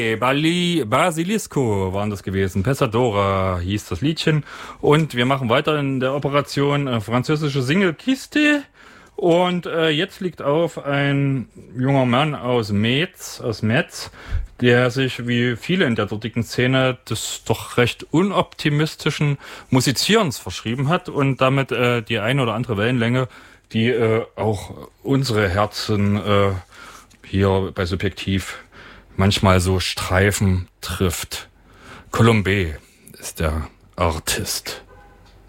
Basilisco waren das gewesen. Pesadora hieß das Liedchen. Und wir machen weiter in der Operation französische Singlekiste. Und jetzt liegt auf ein junger Mann aus Metz, der sich wie viele in der dortigen Szene des doch recht unoptimistischen Musizierens verschrieben hat und damit die eine oder andere Wellenlänge, die auch unsere Herzen hier bei Subjektiv manchmal so Streifen trifft. Colombé ist der Artist.